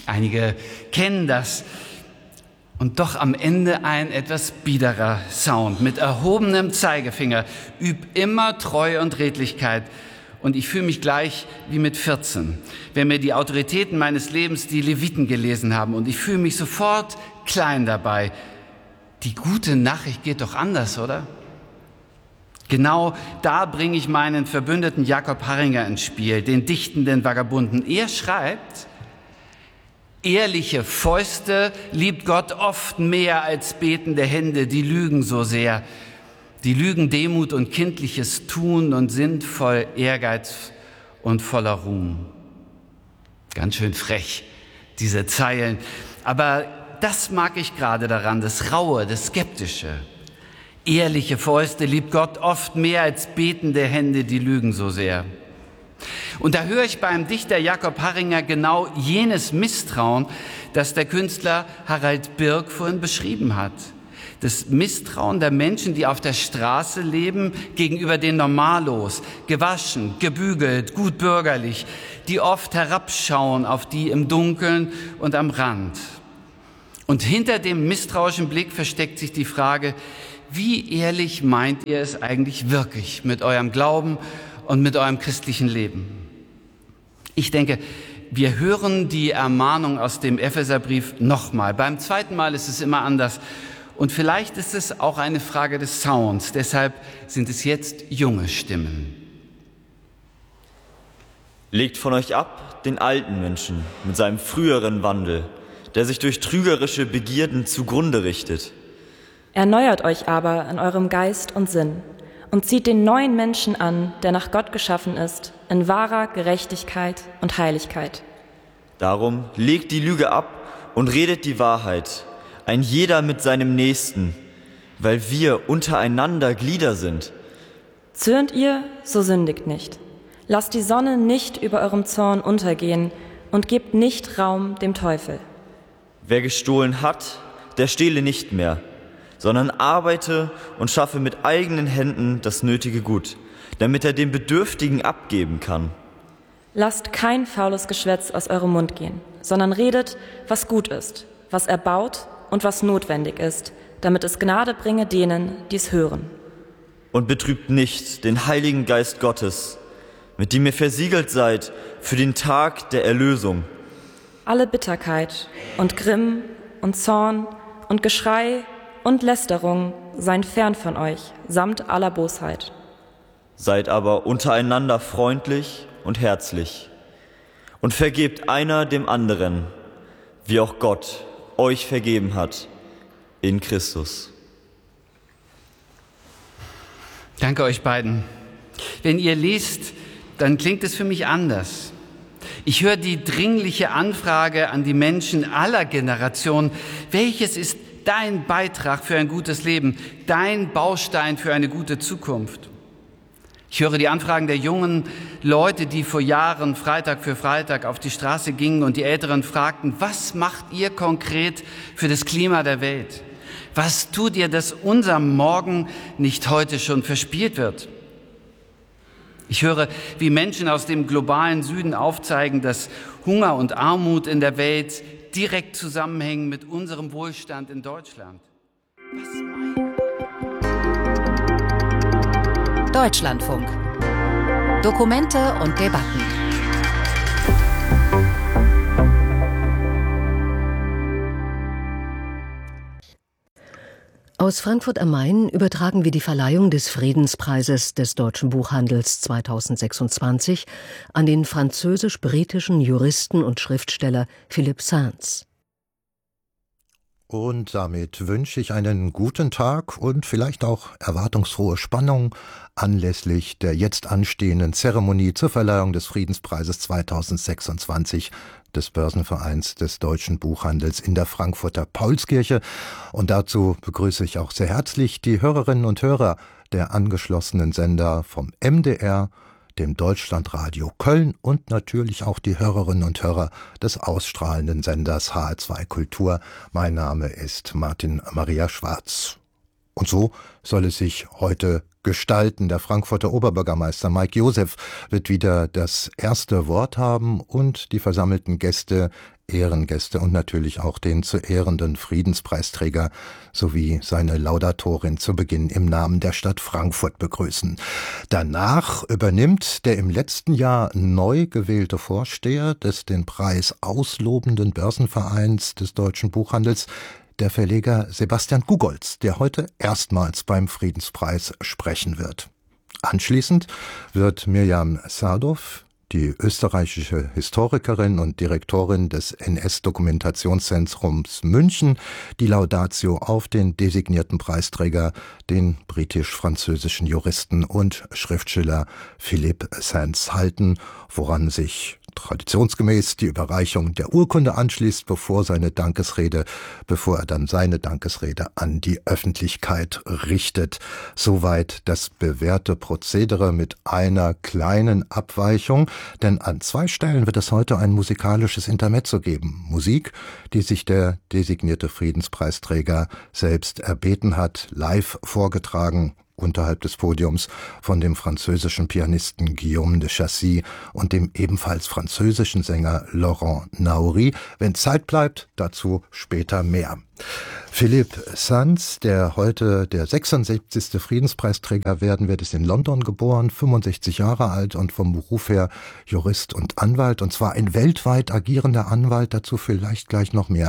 Einige kennen das. Und doch am Ende ein etwas biederer Sound mit erhobenem Zeigefinger. Üb immer Treue und Redlichkeit. Und ich fühle mich gleich wie mit 14, wenn mir die Autoritäten meines Lebens die Leviten gelesen haben. Und ich fühle mich sofort klein dabei. Die gute Nachricht geht doch anders, oder? Genau da bringe ich meinen Verbündeten Jakob Harringer ins Spiel, den dichtenden Vagabunden. Er schreibt: Ehrliche Fäuste liebt Gott oft mehr als betende Hände, die lügen so sehr. Die lügen Demut und kindliches Tun und sind voll Ehrgeiz und voller Ruhm. Ganz schön frech, diese Zeilen. Aber das mag ich gerade daran, das Raue, das Skeptische. Ehrliche Fäuste liebt Gott oft mehr als betende Hände, die lügen so sehr. Und da höre ich beim Dichter Jakob Harringer genau jenes Misstrauen, das der Künstler Harald Birk vorhin beschrieben hat. Das Misstrauen der Menschen, die auf der Straße leben, gegenüber den Normalos, gewaschen, gebügelt, gut bürgerlich, die oft herabschauen auf die im Dunkeln und am Rand. Und hinter dem misstrauischen Blick versteckt sich die Frage: Wie ehrlich meint ihr es eigentlich wirklich mit eurem Glauben und mit eurem christlichen Leben? Ich denke, wir hören die Ermahnung aus dem Epheserbrief nochmal. Beim zweiten Mal ist es immer anders. Und vielleicht ist es auch eine Frage des Sounds. Deshalb sind es jetzt junge Stimmen. Legt von euch ab den alten Menschen mit seinem früheren Wandel, der sich durch trügerische Begierden zugrunde richtet. Erneuert euch aber in eurem Geist und Sinn und zieht den neuen Menschen an, der nach Gott geschaffen ist, in wahrer Gerechtigkeit und Heiligkeit. Darum legt die Lüge ab und redet die Wahrheit, ein jeder mit seinem Nächsten, weil wir untereinander Glieder sind. Zürnt ihr, so sündigt nicht. Lasst die Sonne nicht über eurem Zorn untergehen und gebt nicht Raum dem Teufel. Wer gestohlen hat, der stehle nicht mehr, sondern arbeite und schaffe mit eigenen Händen das nötige Gut, damit er dem Bedürftigen abgeben kann. Lasst kein faules Geschwätz aus eurem Mund gehen, sondern redet, was gut ist, was erbaut und was notwendig ist, damit es Gnade bringe denen, die es hören. Und betrübt nicht den Heiligen Geist Gottes, mit dem ihr versiegelt seid für den Tag der Erlösung. Alle Bitterkeit und Grimm und Zorn und Geschrei und Lästerung seien fern von euch, samt aller Bosheit. Seid aber untereinander freundlich und herzlich und vergebt einer dem anderen, wie auch Gott euch vergeben hat in Christus. Danke euch beiden. Wenn ihr liest, dann klingt es für mich anders. Ich höre die dringliche Anfrage an die Menschen aller Generationen: Welches ist dein Beitrag für ein gutes Leben, dein Baustein für eine gute Zukunft? Ich höre die Anfragen der jungen Leute, die vor Jahren Freitag für Freitag auf die Straße gingen und die Älteren fragten: Was macht ihr konkret für das Klima der Welt? Was tut ihr, dass unser Morgen nicht heute schon verspielt wird? Ich höre, wie Menschen aus dem globalen Süden aufzeigen, dass Hunger und Armut in der Welt direkt zusammenhängen mit unserem Wohlstand in Deutschland. Deutschlandfunk. Dokumente und Debatten. Aus Frankfurt am Main übertragen wir die Verleihung des Friedenspreises des Deutschen Buchhandels 2026 an den französisch-britischen Juristen und Schriftsteller Philippe Sands. Und damit wünsche ich einen guten Tag und vielleicht auch erwartungsfrohe Spannung anlässlich der jetzt anstehenden Zeremonie zur Verleihung des Friedenspreises 2026 des Börsenvereins des Deutschen Buchhandels in der Frankfurter Paulskirche. Und dazu begrüße ich auch sehr herzlich die Hörerinnen und Hörer der angeschlossenen Sender vom MDR, dem Deutschlandradio Köln und natürlich auch die Hörerinnen und Hörer des ausstrahlenden Senders HR2 Kultur. Mein Name ist Martin Maria Schwarz. Und so soll es sich heute gestalten. Der Frankfurter Oberbürgermeister Mike Joseph wird wieder das erste Wort haben und die versammelten Gäste, Ehrengäste und natürlich auch den zu ehrenden Friedenspreisträger sowie seine Laudatorin zu Beginn im Namen der Stadt Frankfurt begrüßen. Danach übernimmt der im letzten Jahr neu gewählte Vorsteher des den Preis auslobenden Börsenvereins des deutschen Buchhandels, der Verleger Sebastian Gugolz, der heute erstmals beim Friedenspreis sprechen wird. Anschließend wird Mirjam Sadow, die österreichische Historikerin und Direktorin des NS-Dokumentationszentrums München, die Laudatio auf den designierten Preisträger, den britisch-französischen Juristen und Schriftsteller Philippe Sands halten, woran sich traditionsgemäß die Überreichung der Urkunde anschließt, bevor er dann seine Dankesrede an die Öffentlichkeit richtet. Soweit das bewährte Prozedere mit einer kleinen Abweichung, denn an 2 Stellen wird es heute ein musikalisches Intermezzo geben. Musik, die sich der designierte Friedenspreisträger selbst erbeten hat, live vorgetragen unterhalb des Podiums von dem französischen Pianisten Guillaume de Chassis und dem ebenfalls französischen Sänger Laurent Naouri. Wenn Zeit bleibt, dazu später mehr. Philippe Sands, der heute der 76. Friedenspreisträger werden wird, ist in London geboren, 65 Jahre alt und vom Beruf her Jurist und Anwalt, und zwar ein weltweit agierender Anwalt, dazu vielleicht gleich noch mehr.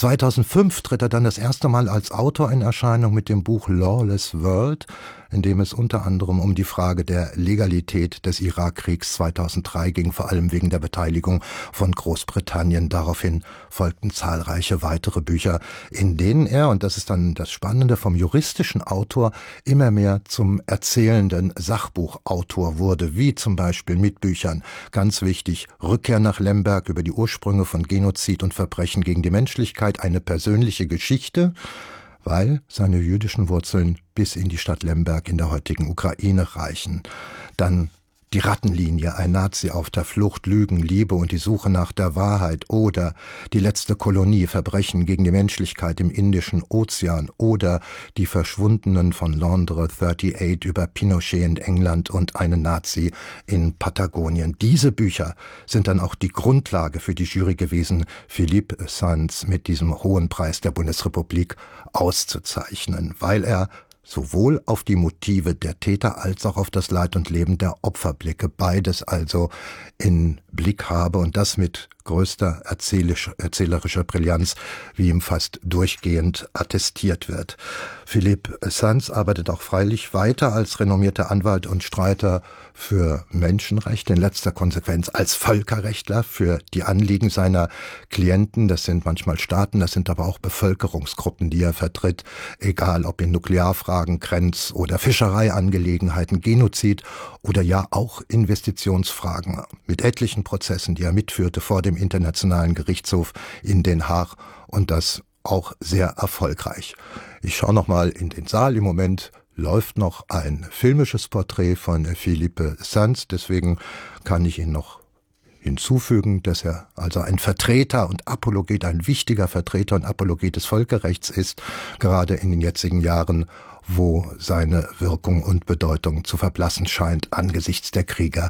2005 tritt er dann das erste Mal als Autor in Erscheinung mit dem Buch Lawless World, in dem es unter anderem um die Frage der Legalität des Irakkriegs 2003 ging, vor allem wegen der Beteiligung von Großbritannien. Daraufhin folgten zahlreiche weitere Bücher, in denen er, und das ist dann das Spannende, vom juristischen Autor immer mehr zum erzählenden Sachbuchautor wurde, wie zum Beispiel mit Büchern, ganz wichtig, Rückkehr nach Lemberg über die Ursprünge von Genozid und Verbrechen gegen die Menschlichkeit, eine persönliche Geschichte, weil seine jüdischen Wurzeln bis in die Stadt Lemberg in der heutigen Ukraine reichen. Dann Die Rattenlinie, ein Nazi auf der Flucht, Lügen, Liebe und die Suche nach der Wahrheit, oder Die letzte Kolonie, Verbrechen gegen die Menschlichkeit im Indischen Ozean, oder Die Verschwundenen von Londres 38 über Pinochet in England und einen Nazi in Patagonien. Diese Bücher sind dann auch die Grundlage für die Jury gewesen, Philippe Sands mit diesem Hohen Preis der Bundesrepublik auszuzeichnen, weil er sowohl auf die Motive der Täter als auch auf das Leid und Leben der Opfer blicke, beides also in Blick habe, und das mit größter erzählerischer Brillanz, wie ihm fast durchgehend attestiert wird. Philippe Sands arbeitet auch freilich weiter als renommierter Anwalt und Streiter für Menschenrechte, in letzter Konsequenz als Völkerrechtler für die Anliegen seiner Klienten. Das sind manchmal Staaten, das sind aber auch Bevölkerungsgruppen, die er vertritt, egal ob in Nuklearfragen, Grenz- oder Fischereiangelegenheiten, Genozid oder ja auch Investitionsfragen, mit etlichen Prozessen, die er mitführte vor dem Internationalen Gerichtshof in Den Haag, und das auch sehr erfolgreich. Ich schaue noch mal in den Saal. Im Moment läuft noch ein filmisches Porträt von Philippe Sands, deswegen kann ich ihn noch hinzufügen, dass er also ein Vertreter und Apologet, ein wichtiger Vertreter und Apologet des Völkerrechts ist, gerade in den jetzigen Jahren, wo seine Wirkung und Bedeutung zu verblassen scheint angesichts der Kriege,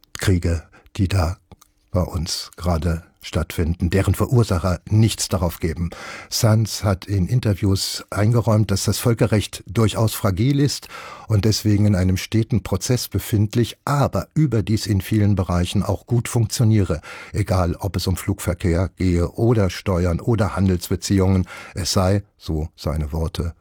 die da bei uns gerade stattfinden, deren Verursacher nichts darauf geben. Sands hat in Interviews eingeräumt, dass das Völkerrecht durchaus fragil ist und deswegen in einem steten Prozess befindlich, aber überdies in vielen Bereichen auch gut funktioniere. Egal, ob es um Flugverkehr gehe oder Steuern oder Handelsbeziehungen, es sei, so seine Worte,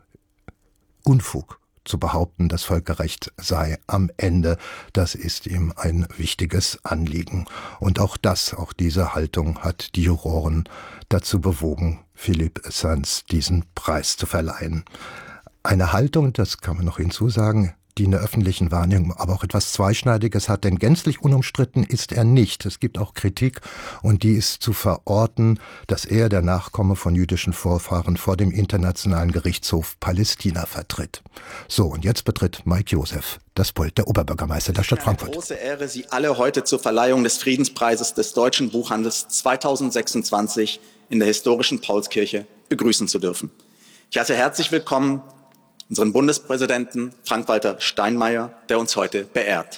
Unfug zu behaupten, das Völkerrecht sei am Ende. Das ist ihm ein wichtiges Anliegen. Und auch diese Haltung hat die Juroren dazu bewogen, Philippe Sands diesen Preis zu verleihen. Eine Haltung, das kann man noch hinzusagen, die in der öffentlichen Wahrnehmung aber auch etwas Zweischneidiges hat, denn gänzlich unumstritten ist er nicht. Es gibt auch Kritik, und die ist zu verorten, dass er, der Nachkomme von jüdischen Vorfahren, vor dem Internationalen Gerichtshof Palästina vertritt. So, und jetzt betritt Mike Joseph das Pult der Oberbürgermeister der Stadt Frankfurt. Eine große Ehre, Sie alle heute zur Verleihung des Friedenspreises des Deutschen Buchhandels 2026 in der historischen Paulskirche begrüßen zu dürfen. Ich heiße herzlich willkommen unseren Bundespräsidenten Frank-Walter Steinmeier, der uns heute beehrt.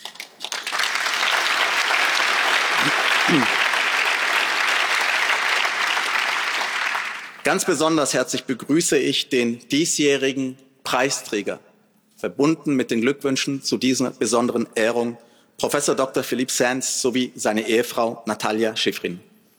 Ganz besonders herzlich begrüße ich den diesjährigen Preisträger, verbunden mit den Glückwünschen zu dieser besonderen Ehrung, Professor Dr. Philippe Sands sowie seine Ehefrau Natalia Schifrin.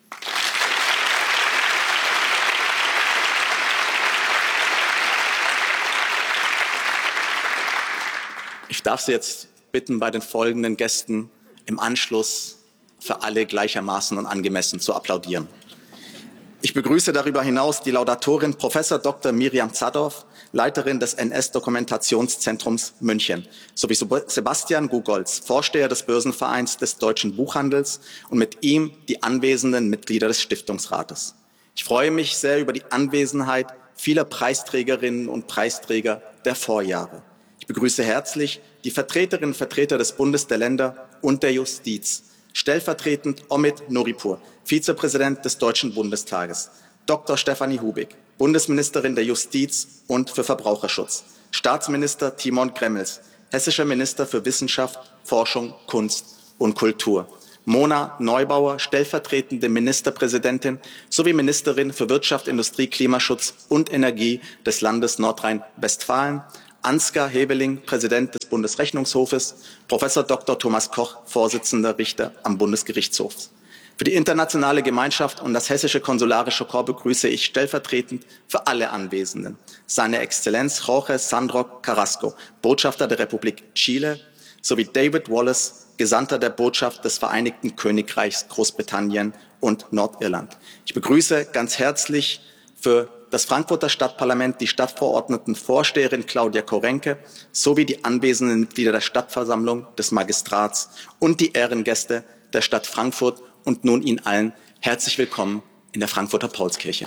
Ich darf Sie jetzt bitten, bei den folgenden Gästen im Anschluss für alle gleichermaßen und angemessen zu applaudieren. Ich begrüße darüber hinaus die Laudatorin Professor Dr. Miriam Zadorf, Leiterin des NS-Dokumentationszentrums München, sowie Sebastian Gugolz, Vorsteher des Börsenvereins des Deutschen Buchhandels und mit ihm die anwesenden Mitglieder des Stiftungsrates. Ich freue mich sehr über die Anwesenheit vieler Preisträgerinnen und Preisträger der Vorjahre. Ich begrüße herzlich die Vertreterinnen und Vertreter des Bundes, der Länder und der Justiz. Stellvertretend Omid Nuripur, Vizepräsident des Deutschen Bundestages, Dr. Stefanie Hubig, Bundesministerin der Justiz und für Verbraucherschutz, Staatsminister Timon Gremmels, hessischer Minister für Wissenschaft, Forschung, Kunst und Kultur, Mona Neubauer, stellvertretende Ministerpräsidentin sowie Ministerin für Wirtschaft, Industrie, Klimaschutz und Energie des Landes Nordrhein-Westfalen, Ansgar Hebeling, Präsident des Bundesrechnungshofes, Professor Dr. Thomas Koch, Vorsitzender Richter am Bundesgerichtshof. Für die internationale Gemeinschaft und das hessische Konsularische Korps begrüße ich stellvertretend für alle Anwesenden seine Exzellenz Jorge Sandro Carrasco, Botschafter der Republik Chile, sowie David Wallace, Gesandter der Botschaft des Vereinigten Königreichs Großbritannien und Nordirland. Ich begrüße ganz herzlich für das Frankfurter Stadtparlament die Stadtverordnetenvorsteherin Claudia Korenke sowie die anwesenden Mitglieder der Stadtversammlung, des Magistrats und die Ehrengäste der Stadt Frankfurt und nun Ihnen allen herzlich willkommen in der Frankfurter Paulskirche.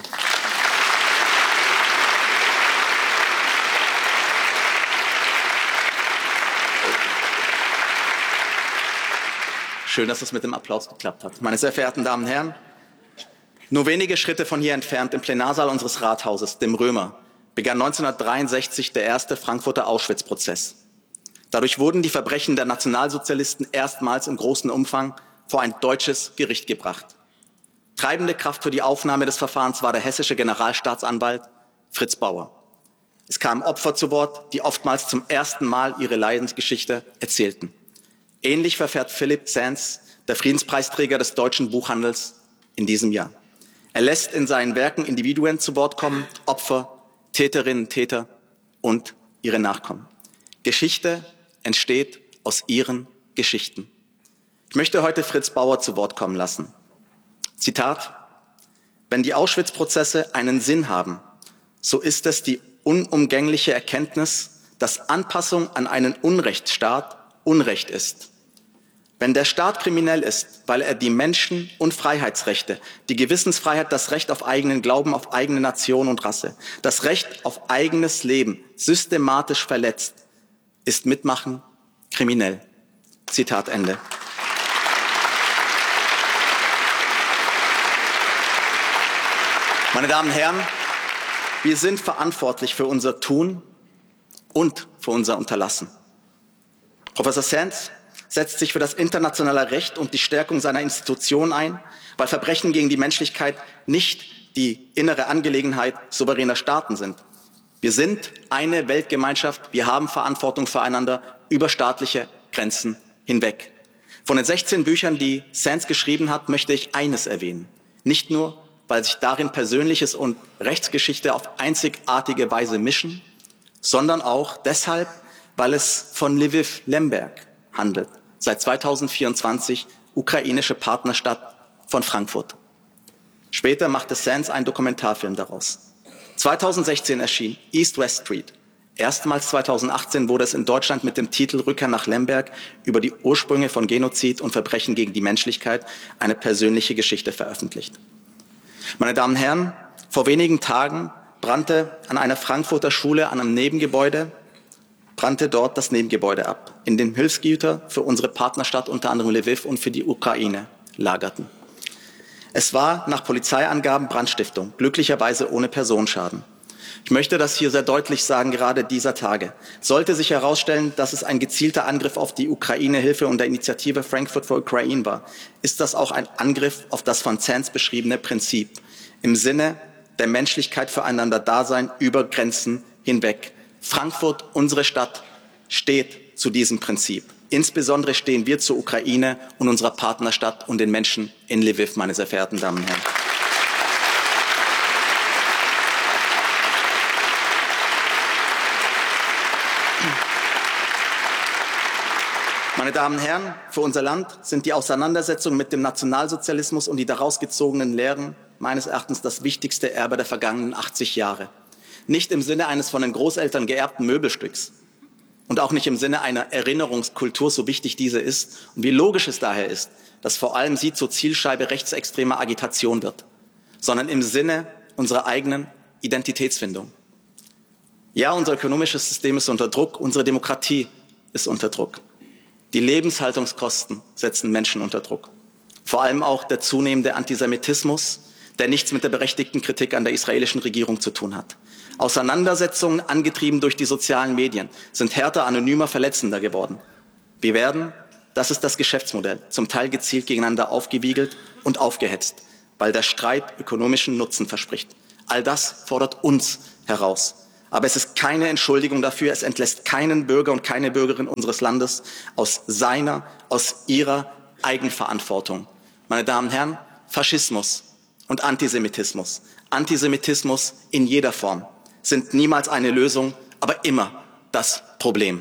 Schön, dass es mit dem Applaus geklappt hat. Meine sehr verehrten Damen und Herren, nur wenige Schritte von hier entfernt im Plenarsaal unseres Rathauses, dem Römer, begann 1963 der erste Frankfurter Auschwitz-Prozess. Dadurch wurden die Verbrechen der Nationalsozialisten erstmals im großen Umfang vor ein deutsches Gericht gebracht. Treibende Kraft für die Aufnahme des Verfahrens war der hessische Generalstaatsanwalt Fritz Bauer. Es kamen Opfer zu Wort, die oftmals zum ersten Mal ihre Leidensgeschichte erzählten. Ähnlich verfährt Philippe Sands, der Friedenspreisträger des deutschen Buchhandels, in diesem Jahr. Er lässt in seinen Werken Individuen zu Wort kommen, Opfer, Täterinnen, Täter und ihre Nachkommen. Geschichte entsteht aus ihren Geschichten. Ich möchte heute Fritz Bauer zu Wort kommen lassen. Zitat: Wenn die Auschwitz-Prozesse einen Sinn haben, so ist es die unumgängliche Erkenntnis, dass Anpassung an einen Unrechtsstaat Unrecht ist. Wenn der Staat kriminell ist, weil er die Menschen- und Freiheitsrechte, die Gewissensfreiheit, das Recht auf eigenen Glauben, auf eigene Nation und Rasse, das Recht auf eigenes Leben systematisch verletzt, ist Mitmachen kriminell. Zitat Ende. Meine Damen und Herren, wir sind verantwortlich für unser Tun und für unser Unterlassen. Professor Sands setzt sich für das internationale Recht und die Stärkung seiner Institutionen ein, weil Verbrechen gegen die Menschlichkeit nicht die innere Angelegenheit souveräner Staaten sind. Wir sind eine Weltgemeinschaft, wir haben Verantwortung füreinander über staatliche Grenzen hinweg. Von den 16 Büchern, die Sands geschrieben hat, möchte ich eines erwähnen. Nicht nur, weil sich darin Persönliches und Rechtsgeschichte auf einzigartige Weise mischen, sondern auch deshalb, weil es von Lviv Lemberg handelt, seit 2024 ukrainische Partnerstadt von Frankfurt. Später machte Sands einen Dokumentarfilm daraus. 2016 erschien East West Street. Erstmals 2018 wurde es in Deutschland mit dem Titel Rückkehr nach Lemberg über die Ursprünge von Genozid und Verbrechen gegen die Menschlichkeit eine persönliche Geschichte veröffentlicht. Meine Damen und Herren, vor wenigen Tagen brannte an einer Frankfurter Schule an einem Nebengebäude dort das Nebengebäude ab, in dem Hilfsgüter für unsere Partnerstadt, unter anderem Lviv, und für die Ukraine lagerten. Es war nach Polizeiangaben Brandstiftung, glücklicherweise ohne Personenschaden. Ich möchte das hier sehr deutlich sagen, gerade dieser Tage. Sollte sich herausstellen, dass es ein gezielter Angriff auf die Ukraine-Hilfe und der Initiative Frankfurt for Ukraine war, ist das auch ein Angriff auf das von Zens beschriebene Prinzip im Sinne der Menschlichkeit füreinander Dasein über Grenzen hinweg. Frankfurt, unsere Stadt, steht zu diesem Prinzip. Insbesondere stehen wir zur Ukraine und unserer Partnerstadt und den Menschen in Lviv, meine sehr verehrten Damen und Herren. Meine Damen und Herren, für unser Land sind die Auseinandersetzungen mit dem Nationalsozialismus und die daraus gezogenen Lehren meines Erachtens das wichtigste Erbe der vergangenen 80 Jahre. Nicht im Sinne eines von den Großeltern geerbten Möbelstücks und auch nicht im Sinne einer Erinnerungskultur, so wichtig diese ist und wie logisch es daher ist, dass vor allem sie zur Zielscheibe rechtsextremer Agitation wird, sondern im Sinne unserer eigenen Identitätsfindung. Ja, unser ökonomisches System ist unter Druck, unsere Demokratie ist unter Druck. Die Lebenshaltungskosten setzen Menschen unter Druck. Vor allem auch der zunehmende Antisemitismus, der nichts mit der berechtigten Kritik an der israelischen Regierung zu tun hat. Auseinandersetzungen, angetrieben durch die sozialen Medien, sind härter, anonymer, verletzender geworden. Wir werden, das ist das Geschäftsmodell, zum Teil gezielt gegeneinander aufgewiegelt und aufgehetzt, weil der Streit ökonomischen Nutzen verspricht. All das fordert uns heraus. Aber es ist keine Entschuldigung dafür, es entlässt keinen Bürger und keine Bürgerin unseres Landes aus ihrer Eigenverantwortung. Meine Damen und Herren, Faschismus und Antisemitismus, Antisemitismus in jeder Form, sind niemals eine Lösung, aber immer das Problem.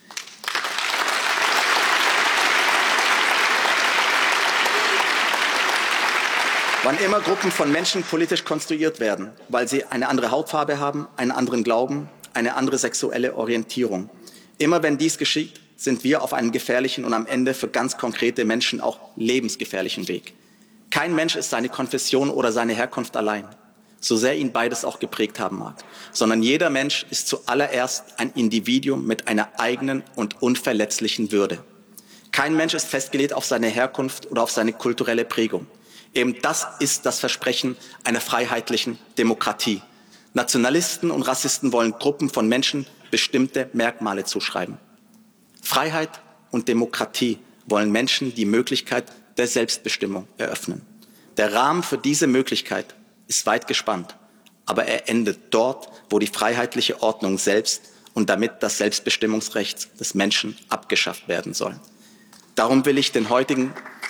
Wann immer Gruppen von Menschen politisch konstruiert werden, weil sie eine andere Hautfarbe haben, einen anderen Glauben, eine andere sexuelle Orientierung. Immer wenn dies geschieht, sind wir auf einem gefährlichen und am Ende für ganz konkrete Menschen auch lebensgefährlichen Weg. Kein Mensch ist seine Konfession oder seine Herkunft allein, so sehr ihn beides auch geprägt haben mag, sondern jeder Mensch ist zuallererst ein Individuum mit einer eigenen und unverletzlichen Würde. Kein Mensch ist festgelegt auf seine Herkunft oder auf seine kulturelle Prägung. Eben das ist das Versprechen einer freiheitlichen Demokratie. Nationalisten und Rassisten wollen Gruppen von Menschen bestimmte Merkmale zuschreiben. Freiheit und Demokratie wollen Menschen die Möglichkeit der Selbstbestimmung eröffnen. Der Rahmen für diese Möglichkeit ist weit gespannt, aber er endet dort, wo die freiheitliche Ordnung selbst und damit das Selbstbestimmungsrecht des Menschen abgeschafft werden soll. Darum will ich den heutigen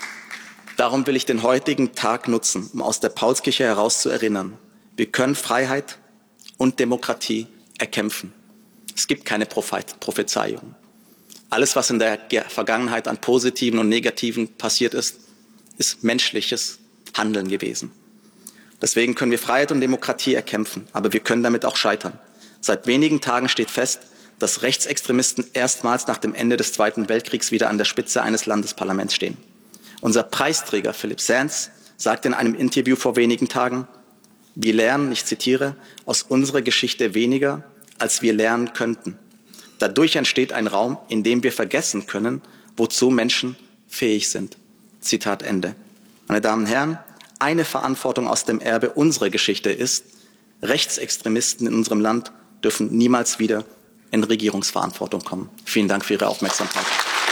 Tag nutzen, um aus der Paulskirche heraus zu erinnern. Wir können Freiheit und Demokratie erkämpfen. Es gibt keine Prophezeiung. Alles, was in der Vergangenheit an Positiven und Negativen passiert ist, ist menschliches Handeln gewesen. Deswegen können wir Freiheit und Demokratie erkämpfen, aber wir können damit auch scheitern. Seit wenigen Tagen steht fest, dass Rechtsextremisten erstmals nach dem Ende des Zweiten Weltkriegs wieder an der Spitze eines Landesparlaments stehen. Unser Preisträger Philipp Sands sagte in einem Interview vor wenigen Tagen, wir lernen, ich zitiere, aus unserer Geschichte weniger, als wir lernen könnten. Dadurch entsteht ein Raum, in dem wir vergessen können, wozu Menschen fähig sind. Zitat Ende. Meine Damen und Herren, eine Verantwortung aus dem Erbe unserer Geschichte ist, Rechtsextremisten in unserem Land dürfen niemals wieder in Regierungsverantwortung kommen. Vielen Dank für Ihre Aufmerksamkeit.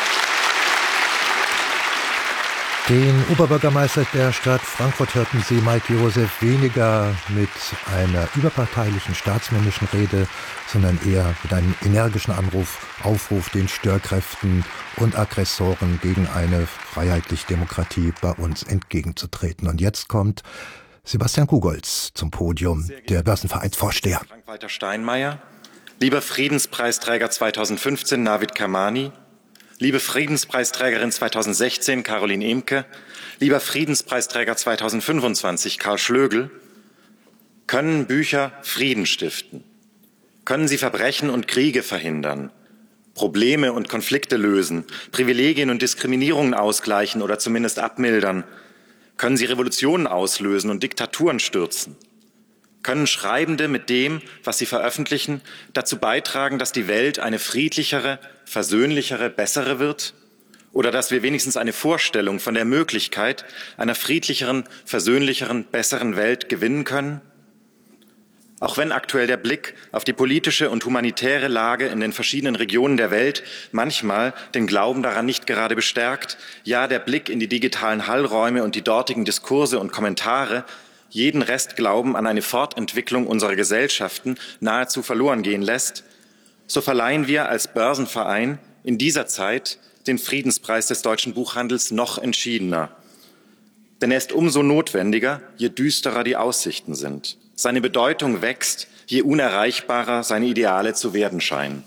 Den Oberbürgermeister der Stadt Frankfurt hörten Sie, Mike Josef, weniger mit einer überparteilichen staatsmännischen Rede, sondern eher mit einem energischen Aufruf den Störkräften und Aggressoren gegen eine freiheitliche Demokratie bei uns entgegenzutreten. Und jetzt kommt Sebastian Kugolz zum Podium, der Börsenvereinsvorsteher. Frank-Walter Steinmeier, lieber Friedenspreisträger 2015 Navid Kermani, liebe Friedenspreisträgerin 2016 Caroline Emke, lieber Friedenspreisträger 2025 Karl Schlögl, können Bücher Frieden stiften? Können sie Verbrechen und Kriege verhindern, Probleme und Konflikte lösen, Privilegien und Diskriminierungen ausgleichen oder zumindest abmildern? Können sie Revolutionen auslösen und Diktaturen stürzen? Können Schreibende mit dem, was sie veröffentlichen, dazu beitragen, dass die Welt eine friedlichere, versöhnlichere, bessere wird? Oder dass wir wenigstens eine Vorstellung von der Möglichkeit einer friedlicheren, versöhnlicheren, besseren Welt gewinnen können? Auch wenn aktuell der Blick auf die politische und humanitäre Lage in den verschiedenen Regionen der Welt manchmal den Glauben daran nicht gerade bestärkt, ja, der Blick in die digitalen Hallräume und die dortigen Diskurse und Kommentare jeden Restglauben an eine Fortentwicklung unserer Gesellschaften nahezu verloren gehen lässt, so verleihen wir als Börsenverein in dieser Zeit den Friedenspreis des deutschen Buchhandels noch entschiedener. Denn er ist umso notwendiger, je düsterer die Aussichten sind. Seine Bedeutung wächst, je unerreichbarer seine Ideale zu werden scheinen.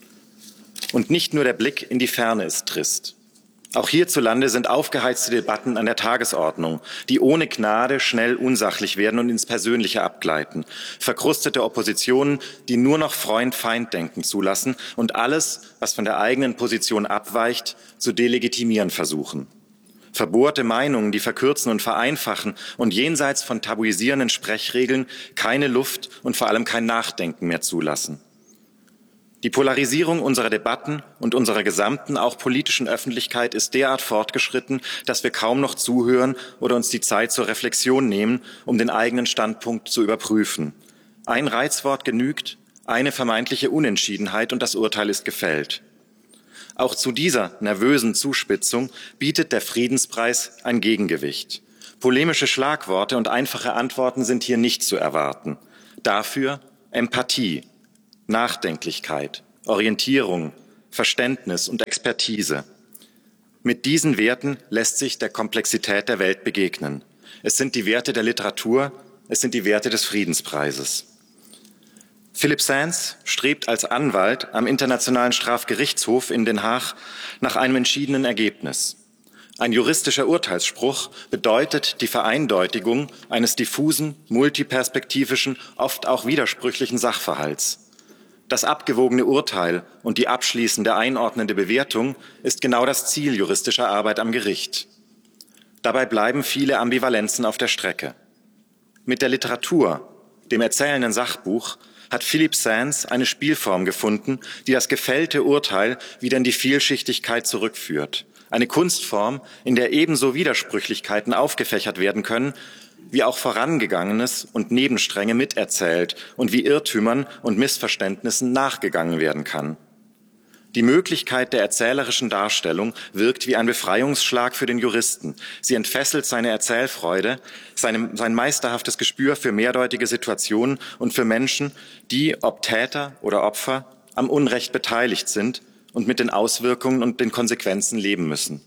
Und nicht nur der Blick in die Ferne ist trist. Auch hierzulande sind aufgeheizte Debatten an der Tagesordnung, die ohne Gnade schnell unsachlich werden und ins Persönliche abgleiten. Verkrustete Oppositionen, die nur noch Freund-Feind-Denken zulassen und alles, was von der eigenen Position abweicht, zu delegitimieren versuchen. Verbohrte Meinungen, die verkürzen und vereinfachen und jenseits von tabuisierenden Sprechregeln keine Luft und vor allem kein Nachdenken mehr zulassen. Die Polarisierung unserer Debatten und unserer gesamten, auch politischen Öffentlichkeit ist derart fortgeschritten, dass wir kaum noch zuhören oder uns die Zeit zur Reflexion nehmen, um den eigenen Standpunkt zu überprüfen. Ein Reizwort genügt, eine vermeintliche Unentschiedenheit und das Urteil ist gefällt. Auch zu dieser nervösen Zuspitzung bietet der Friedenspreis ein Gegengewicht. Polemische Schlagworte und einfache Antworten sind hier nicht zu erwarten. Dafür Empathie, Nachdenklichkeit, Orientierung, Verständnis und Expertise. Mit diesen Werten lässt sich der Komplexität der Welt begegnen. Es sind die Werte der Literatur, es sind die Werte des Friedenspreises. Philipp Sands strebt als Anwalt am Internationalen Strafgerichtshof in Den Haag nach einem entschiedenen Ergebnis. Ein juristischer Urteilsspruch bedeutet die Vereindeutigung eines diffusen, multiperspektivischen, oft auch widersprüchlichen Sachverhalts. Das abgewogene Urteil und die abschließende einordnende Bewertung ist genau das Ziel juristischer Arbeit am Gericht. Dabei bleiben viele Ambivalenzen auf der Strecke. Mit der Literatur, dem erzählenden Sachbuch, hat Philipp Sands eine Spielform gefunden, die das gefällte Urteil wieder in die Vielschichtigkeit zurückführt. Eine Kunstform, in der ebenso Widersprüchlichkeiten aufgefächert werden können, wie auch Vorangegangenes und Nebenstränge miterzählt und wie Irrtümern und Missverständnissen nachgegangen werden kann. Die Möglichkeit der erzählerischen Darstellung wirkt wie ein Befreiungsschlag für den Juristen. Sie entfesselt seine Erzählfreude, sein meisterhaftes Gespür für mehrdeutige Situationen und für Menschen, die, ob Täter oder Opfer, am Unrecht beteiligt sind und mit den Auswirkungen und den Konsequenzen leben müssen.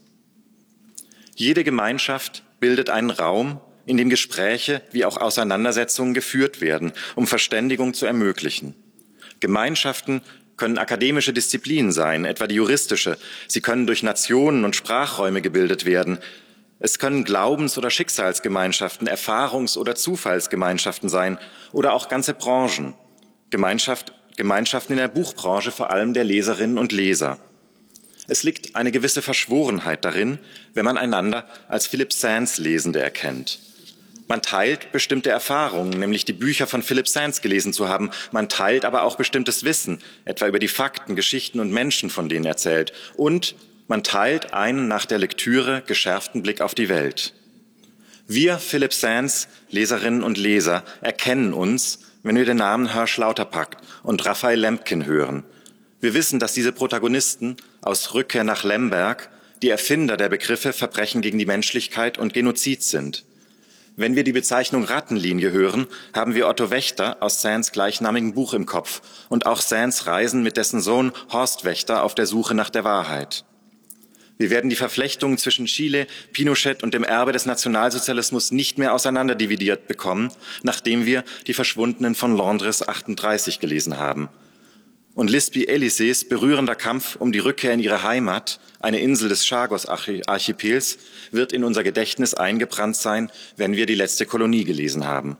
Jede Gemeinschaft bildet einen Raum, in dem Gespräche wie auch Auseinandersetzungen geführt werden, um Verständigung zu ermöglichen. Gemeinschaften können akademische Disziplinen sein, etwa die juristische. Sie können durch Nationen und Sprachräume gebildet werden. Es können Glaubens- oder Schicksalsgemeinschaften, Erfahrungs- oder Zufallsgemeinschaften sein oder auch ganze Branchen. Gemeinschaften in der Buchbranche, vor allem der Leserinnen und Leser. Es liegt eine gewisse Verschworenheit darin, wenn man einander als Philipp Sands Lesende erkennt. Man teilt bestimmte Erfahrungen, nämlich die Bücher von Philipp Sands gelesen zu haben. Man teilt aber auch bestimmtes Wissen, etwa über die Fakten, Geschichten und Menschen, von denen er erzählt. Und man teilt einen nach der Lektüre geschärften Blick auf die Welt. Wir Philipp Sands Leserinnen und Leser erkennen uns, wenn wir den Namen Hersch Lauterpacht und Raphael Lemkin hören. Wir wissen, dass diese Protagonisten aus Rückkehr nach Lemberg die Erfinder der Begriffe Verbrechen gegen die Menschlichkeit und Genozid sind. Wenn wir die Bezeichnung Rattenlinie hören, haben wir Otto Wächter aus Sands gleichnamigen Buch im Kopf und auch Sands Reisen mit dessen Sohn Horst Wächter auf der Suche nach der Wahrheit. Wir werden die Verflechtungen zwischen Chile, Pinochet und dem Erbe des Nationalsozialismus nicht mehr auseinanderdividiert bekommen, nachdem wir die Verschwundenen von Londres 38 gelesen haben. Und Lisby Elisees berührender Kampf um die Rückkehr in ihre Heimat, eine Insel des Chagos-Archipels, wird in unser Gedächtnis eingebrannt sein, wenn wir die letzte Kolonie gelesen haben.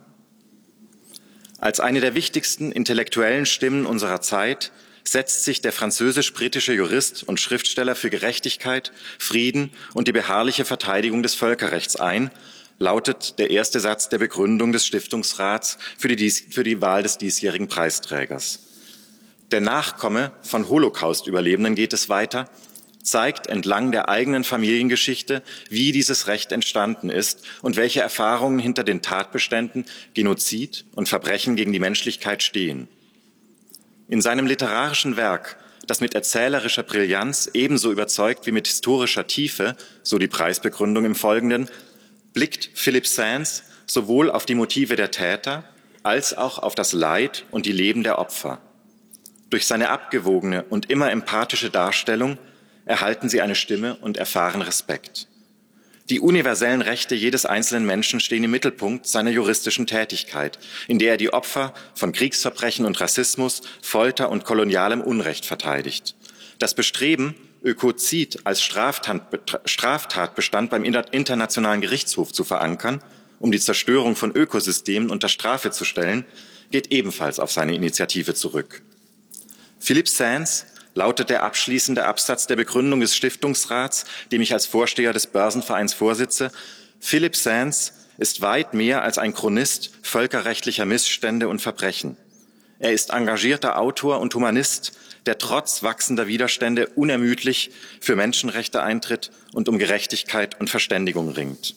Als eine der wichtigsten intellektuellen Stimmen unserer Zeit setzt sich der französisch-britische Jurist und Schriftsteller für Gerechtigkeit, Frieden und die beharrliche Verteidigung des Völkerrechts ein, lautet der erste Satz der Begründung des Stiftungsrats für die Wahl des diesjährigen Preisträgers. Der Nachkomme von Holocaust-Überlebenden geht es weiter. zeigt entlang der eigenen Familiengeschichte, wie dieses Recht entstanden ist und welche Erfahrungen hinter den Tatbeständen Genozid und Verbrechen gegen die Menschlichkeit stehen. In seinem literarischen Werk, das mit erzählerischer Brillanz ebenso überzeugt wie mit historischer Tiefe, so die Preisbegründung im Folgenden, blickt Philippe Sands sowohl auf die Motive der Täter als auch auf das Leid und die Leben der Opfer. Durch seine abgewogene und immer empathische Darstellung erhalten sie eine Stimme und erfahren Respekt. Die universellen Rechte jedes einzelnen Menschen stehen im Mittelpunkt seiner juristischen Tätigkeit, in der er die Opfer von Kriegsverbrechen und Rassismus, Folter und kolonialem Unrecht verteidigt. Das Bestreben, Ökozid als Straftatbestand beim Internationalen Gerichtshof zu verankern, um die Zerstörung von Ökosystemen unter Strafe zu stellen, geht ebenfalls auf seine Initiative zurück. Philippe Sands lautet der abschließende Absatz der Begründung des Stiftungsrats, dem ich als Vorsteher des Börsenvereins vorsitze. Philippe Sands ist weit mehr als ein Chronist völkerrechtlicher Missstände und Verbrechen. Er ist engagierter Autor und Humanist, der trotz wachsender Widerstände unermüdlich für Menschenrechte eintritt und um Gerechtigkeit und Verständigung ringt.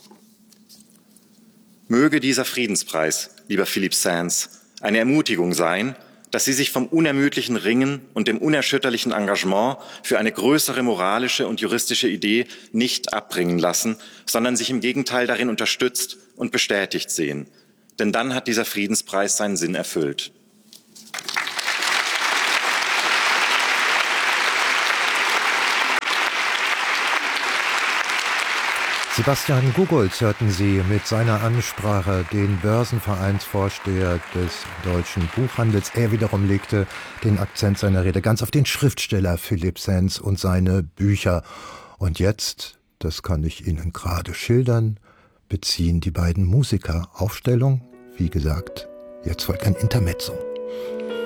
Möge dieser Friedenspreis, lieber Philippe Sands, eine Ermutigung sein, dass Sie sich vom unermüdlichen Ringen und dem unerschütterlichen Engagement für eine größere moralische und juristische Idee nicht abbringen lassen, sondern sich im Gegenteil darin unterstützt und bestätigt sehen. Denn dann hat dieser Friedenspreis seinen Sinn erfüllt. Sebastian Gugolz hörten Sie mit seiner Ansprache den Börsenvereinsvorsteher des Deutschen Buchhandels. Er wiederum legte den Akzent seiner Rede ganz auf den Schriftsteller Philippe Sands und seine Bücher. Und jetzt, das kann ich Ihnen gerade schildern, beziehen die beiden Musiker Aufstellung. Wie gesagt, jetzt folgt ein Intermezzo.